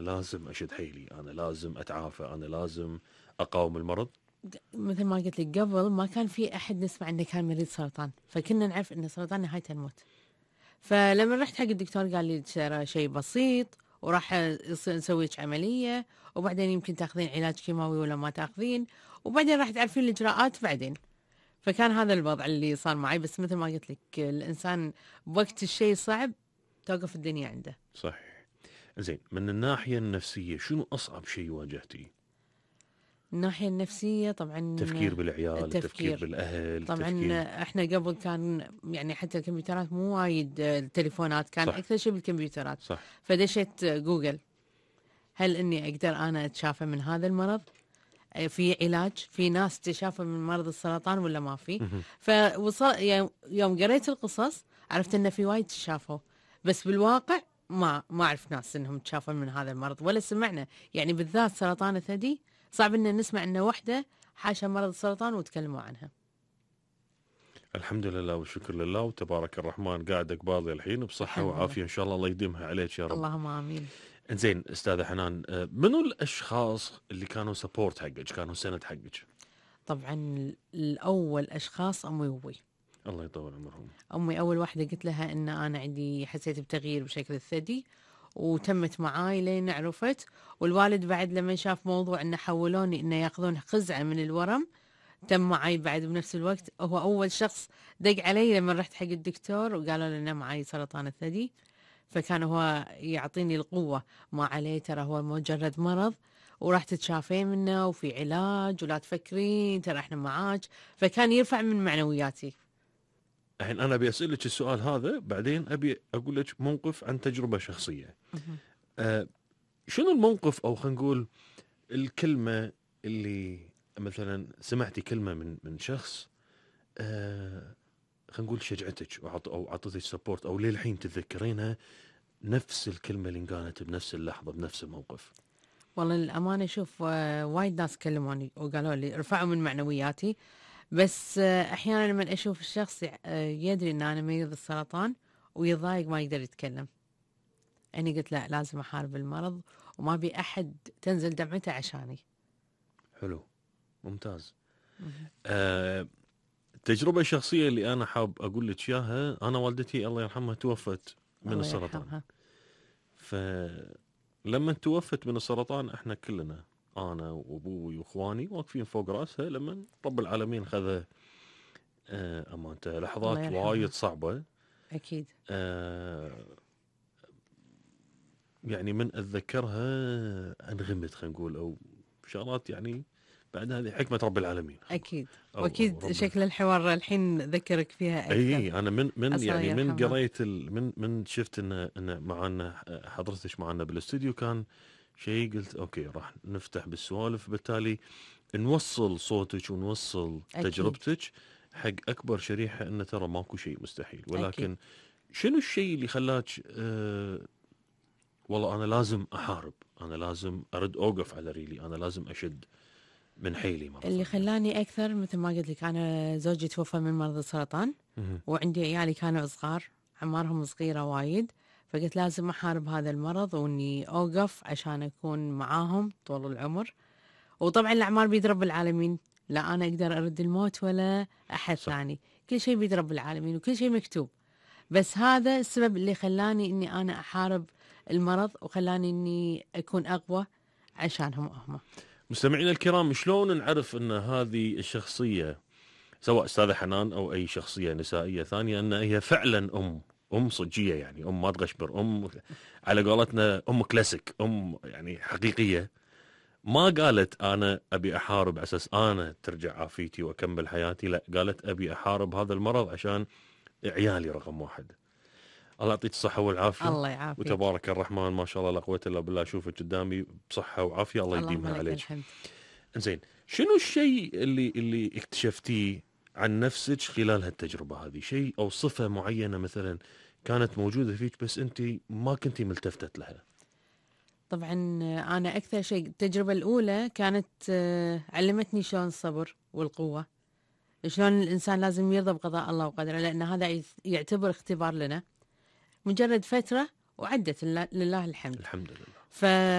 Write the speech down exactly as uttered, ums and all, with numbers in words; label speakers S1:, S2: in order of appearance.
S1: لازم اشد حيلي، انا لازم اتعافى، انا لازم اقاوم المرض؟
S2: مثل ما قلت لك قبل ما كان في أحد نسمع إنه كان مريض سرطان، فكنا نعرف إن السرطان نهايته الموت. فلما رحت حق الدكتور قال لي ترى شيء بسيط وراح يصير نسوي لك عملية، وبعدين يمكن تاخذين علاج كيماوي ولا ما تاخذين، وبعدين راح تعرفين الإجراءات بعدين. فكان هذا الوضع اللي صار معي. بس مثل ما قلت لك الإنسان بوقت الشيء صعب توقف الدنيا عنده.
S1: صحيح. زين، من الناحيه النفسيه شنو اصعب شيء واجهتيه؟
S2: الناحية النفسية طبعا
S1: التفكير بالعيال، التفكير
S2: التفكير.
S1: بالاهل،
S2: طبعا
S1: التفكير.
S2: احنا قبل كان يعني حتى الكمبيوترات مو وايد، التليفونات كان
S1: صح
S2: اكثر شيء بالكمبيوترات.
S1: صح.
S2: فدشت جوجل، هل اني اقدر انا اتشافى من هذا المرض؟ في علاج؟ في ناس تشافى من مرض السرطان ولا ما في؟
S1: مهم.
S2: فوصل يوم- يوم قريت القصص عرفت ان في وايد تشافوا، بس بالواقع ما ما اعرف ناس انهم تشافوا من هذا المرض ولا سمعنا. يعني بالذات سرطان الثدي صعب ان نسمع ان وحده حاشا مرض السرطان وتكلموا عنها.
S1: الحمد لله والشكر لله وتبارك الرحمن، قاعد قبالي الحين بصحه
S2: الحمد لله.
S1: وعافيه ان شاء الله، الله يديمها عليك يا رب.
S2: اللهم امين.
S1: زين استاذه حنان، آه، منو الاشخاص اللي كانوا سبورت حقك، كانوا سند حقك؟
S2: طبعا الاول اشخاص امي وابوي.
S1: الله يطول عمرهم.
S2: امي اول واحده قلت لها ان انا عندي حسيت بتغيير بشكل الثدي، وتمت معاي لين عرفت. والوالد بعد لما شاف موضوع انه حولوني انه ياخذون قزعه من الورم، تم معاي بعد بنفس الوقت. هو اول شخص دق علي لما رحت حق الدكتور وقالوا لي انه معاي سرطان الثدي. فكان هو يعطيني القوه، ما عليه ترى هو مجرد مرض وراح تتشافين منه وفي علاج ولا تفكرين ترى احنا معاك. فكان يرفع من معنوياتي.
S1: الحين انا ابي اسالك السؤال هذا، بعدين ابي اقول لك موقف عن تجربه شخصيه.
S2: مهم.
S1: أه شنو الموقف، او خلينا نقول الكلمه اللي مثلا سمعتي كلمه من من شخص، أه خلينا نقول شجعتك وعط او عطتك سبورت، او للحين تتذكرينها نفس الكلمه اللي انقالت بنفس اللحظه بنفس الموقف؟
S2: والله للأمانة شوف، آه، وايد ناس كلموني وقالوا لي ارفعوا من معنوياتي. بس آه، أحيانا لما أشوف الشخص يع- آه، يدري أن أنا مريض السرطان ويضايق ما يقدر يتكلم، أنا قلت لا، لازم أحارب المرض وما بي أحد تنزل دمعته عشاني.
S1: حلو، ممتاز.
S2: مهم.
S1: أه التجربه الشخصيه اللي انا حاب اقول لك اياها، انا والدتي الله يرحمها توفت من
S2: الله
S1: السرطان.
S2: يرحمها.
S1: فلما توفت من السرطان احنا كلنا، انا وابوي واخواني واقفين فوق راسها لما رب العالمين خذ آه، امانته.
S2: الله
S1: لحظات
S2: يرحمها.
S1: وايد صعبه.
S2: أكيد.
S1: آه، يعني من اتذكرها انغمت، خلينا نقول، او شغلات يعني بعد هذه حكمه رب العالمين.
S2: أكيد.
S1: أو, أو
S2: وأكيد
S1: رب.
S2: شكل الحوار الحين ذكرك فيها أكثر.
S1: اي انا من من
S2: أصلا
S1: يعني من
S2: يرحمها.
S1: قريت ال من من شفت ان ان معنا حضرتك معنا بالاستوديو كان شيء، قلت اوكي راح نفتح بالسوالف، بالتالي نوصل صوتك ونوصل
S2: أكيد.
S1: تجربتك حق اكبر شريحه، ان ترى ماكو شيء مستحيل. ولكن
S2: أكيد.
S1: شنو الشيء اللي خلاك أه والله انا لازم احارب، انا لازم ارد اوقف على ريلي، انا لازم اشد من حيلي مره
S2: اللي
S1: ثانيه؟
S2: خلاني أكثر مثل ما قلت لك، أنا زوجي توفى من مرض السرطان
S1: مهم.
S2: وعندي عيالي كانوا صغار، عمارهم صغيرة وايد. فقلت لازم أحارب هذا المرض وإني أوقف عشان أكون معاهم طول العمر. وطبعا الأعمار بيد رب العالمين، لا أنا أقدر أرد الموت ولا أحد
S1: صح.
S2: ثاني، كل شيء بيد رب العالمين وكل شيء مكتوب. بس هذا السبب اللي خلاني إني أنا أحارب المرض وخلاني إني أكون أقوى عشانهم هم.
S1: مستمعينا الكرام، شلون نعرف ان هذه الشخصيه، سواء استاذه حنان او اي شخصيه نسائيه ثانيه، ان هي فعلا ام ام صجيه، يعني ام ما تغشبر، ام على قولتنا ام كلاسيك، ام يعني حقيقيه، ما قالت انا ابي احارب على اساس انا ترجع عافيتي واكمل حياتي، لا قالت ابي احارب هذا المرض عشان عيالي رقم واحد. الله يعطيك الصحه والعافيه،
S2: الله يعافيك.
S1: وتبارك الرحمن ما شاء الله لا قوه الا بالله، اشوفك قدامي بصحه وعافيه، الله
S2: اللهم
S1: يديمها
S2: لك
S1: عليك.
S2: الحمد.
S1: زين، شنو الشيء اللي اللي اكتشفتيه عن نفسك خلال هالتجربة هذه؟ شيء أو صفة معينة مثلا كانت موجودة فيك بس أنت ما كنتي ملتفتت لها؟
S2: طبعا أنا أكثر شيء التجربة الأولى كانت آه، علمتني شلون الصبر والقوة، شلون الإنسان لازم يرضى بقضاء الله وقدره، لأن هذا يعتبر اختبار لنا. مجرد فترة وعدت، لله لله الحمد.
S1: الحمد لله.
S2: ف